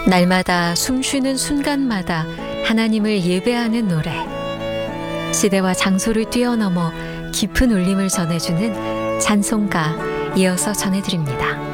날마다 숨쉬는 순간마다 하나님을 예배하는 노래. 시대와 장소를 뛰어넘어 깊은 울림을 전해주는 찬송가 이어서 전해드립니다.